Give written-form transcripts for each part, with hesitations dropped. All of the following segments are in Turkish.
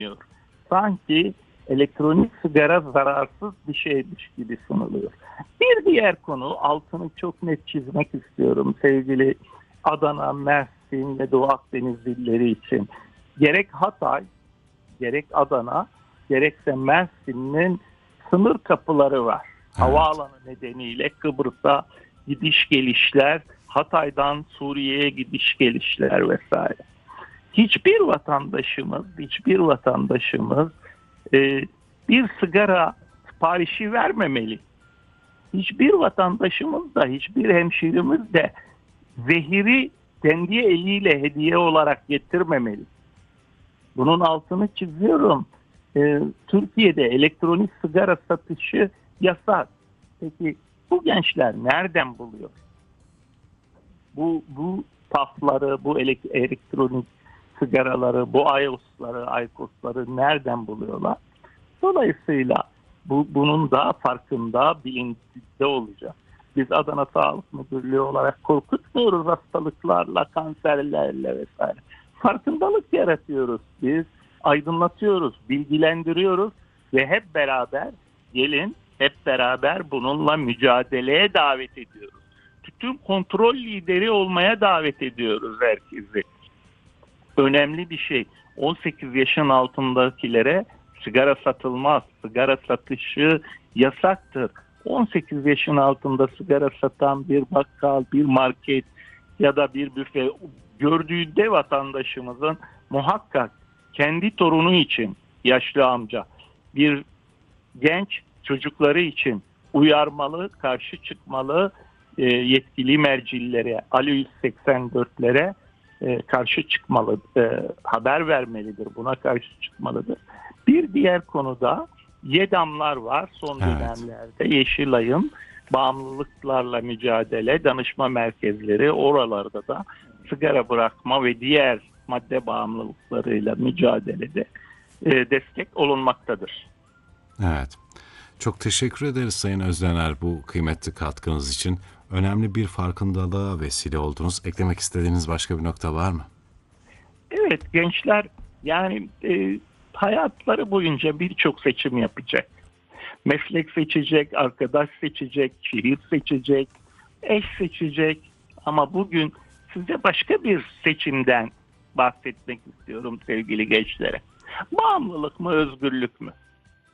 Sanki elektronik sigara zararsız bir şeymiş gibi sunuluyor. Bir diğer konu, altını çok net çizmek istiyorum sevgili Adana, Mersin ve Doğu Akdeniz illeri için. Gerek Hatay, gerek Adana, gerekse Mersin'in sınır kapıları var. Evet. Havaalanı nedeniyle Kıbrıs'a gidiş gelişler, Hatay'dan Suriye'ye gidiş gelişler vesaire. Hiçbir vatandaşımız bir sigara siparişi vermemeli. Hiçbir vatandaşımız da, hiçbir hemşirimiz de zehiri kendi eliyle hediye olarak getirmemeli. Bunun altını çiziyorum. Türkiye'de elektronik sigara satışı yasak. Peki bu gençler nereden buluyor? Bu tafları, bu elektronik sigaraları, bu aykosları nereden buluyorlar? Dolayısıyla bunun da farkında, bilincinde olacak. Biz Adana Sağlık Müdürlüğü olarak korkutmuyoruz hastalıklarla, kanserlerle vesaire. Farkındalık yaratıyoruz biz, aydınlatıyoruz, bilgilendiriyoruz ve hep beraber bununla mücadeleye davet ediyoruz. Tütün kontrol lideri olmaya davet ediyoruz herkesi. Önemli bir şey. 18 yaşın altındakilere sigara satılmaz. Sigara satışı yasaktır. 18 yaşın altında sigara satan bir bakkal, bir market ya da bir büfe gördüğünde vatandaşımızın muhakkak kendi torunu için, yaşlı amca, bir genç çocukları için uyarmalı, karşı çıkmalı, yetkili mercilere, Ali 184'lere karşı çıkmalı, haber vermelidir, buna karşı çıkmalıdır. Bir diğer konuda YEDAM'lar var son dönemlerde. Yeşilay'ın bağımlılıklarla mücadele danışma merkezleri, oralarda da sigara bırakma ve diğer madde bağımlılıklarıyla mücadelede destek olunmaktadır. Evet. Çok teşekkür ederiz Sayın Özdener bu kıymetli katkınız için. Önemli bir farkındalığa vesile oldunuz. Eklemek istediğiniz başka bir nokta var mı? Evet, gençler yani hayatları boyunca birçok seçim yapacak. Meslek seçecek, arkadaş seçecek, şehir seçecek, eş seçecek. Ama bugün size başka bir seçimden bahsetmek istiyorum sevgili gençlere. Bağımlılık mı, özgürlük mü?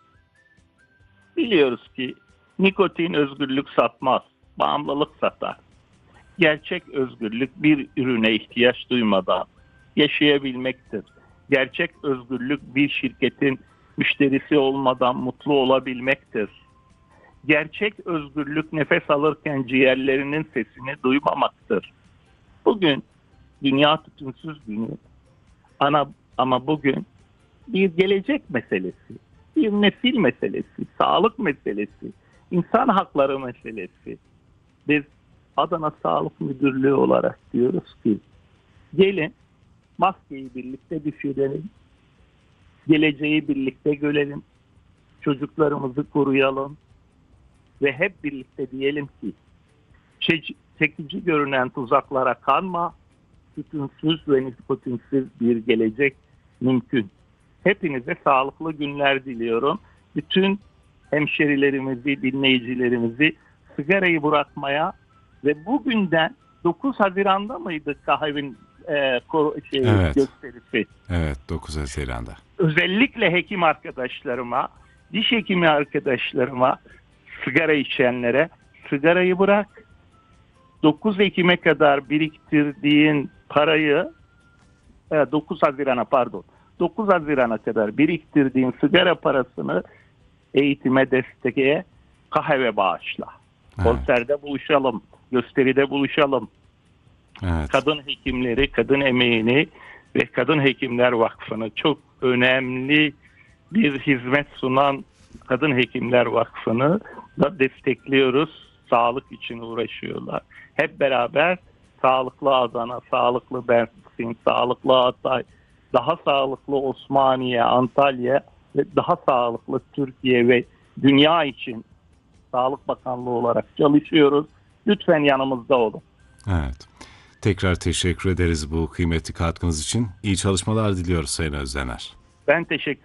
Biliyoruz ki nikotin özgürlük satmaz, bağımlılık satar. Gerçek özgürlük bir ürüne ihtiyaç duymadan yaşayabilmektir. Gerçek özgürlük bir şirketin müşterisi olmadan mutlu olabilmektir. Gerçek özgürlük nefes alırken ciğerlerinin sesini duymamaktır. Bugün Dünya Tütünsüz Günü ama bugün bir gelecek meselesi, bir nesil meselesi, sağlık meselesi, insan hakları meselesi. Biz Adana Sağlık Müdürlüğü olarak diyoruz ki gelin maskeyi birlikte düşürelim, geleceği birlikte görelim, çocuklarımızı koruyalım ve hep birlikte diyelim ki çekici görünen tuzaklara kanma, tütünsüz ve nikotinsiz bir gelecek mümkün. Hepinize sağlıklı günler diliyorum. Bütün hemşerilerimizi, dinleyicilerimizi sigarayı bırakmaya ve bugünden 9 Haziran'da mıydı kahvin evet. gösterisi? Evet, 9 Haziran'da. Özellikle hekim arkadaşlarıma, diş hekimi arkadaşlarıma, sigara içenlere sigarayı bırak. 9 Ekim'e kadar biriktirdiğin parayı 9 Haziran'a kadar biriktirdiğin sigara parasını eğitime, desteğe, kahve bağışla. Evet. Konserde buluşalım, gösteride buluşalım. Evet. Kadın hekimleri, kadın emeğini ve Kadın Hekimler Vakfı'nı, çok önemli bir hizmet sunan Kadın Hekimler Vakfı'nı da destekliyoruz. Sağlık için uğraşıyorlar. Hep beraber sağlıklı Adana, sağlıklı Mersin, sağlıklı Hatay, daha sağlıklı Osmaniye, Antalya ve daha sağlıklı Türkiye ve dünya için Sağlık Bakanlığı olarak çalışıyoruz. Lütfen yanımızda olun. Evet. Tekrar teşekkür ederiz bu kıymetli katkınız için. İyi çalışmalar diliyoruz Sayın Özdener. Ben teşekkür